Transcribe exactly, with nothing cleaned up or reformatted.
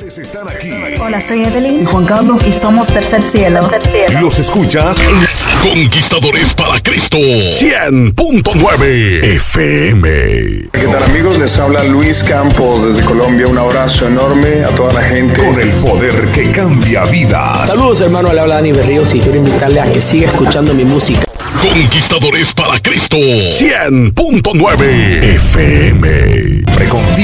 Están aquí. Hola, soy Evelyn y Juan Carlos y somos Tercer Cielo. Tercer Cielo. Los escuchas en Conquistadores para Cristo cien punto nueve F M. ¿Qué tal, amigos? Les habla Luis Campos desde Colombia. Un abrazo enorme a toda la gente. Con el poder que cambia vidas. Saludos, hermano. Le habla Dani Berríos y quiero invitarle a que siga escuchando mi música. Conquistadores para Cristo cien punto nueve F M. Precontigo.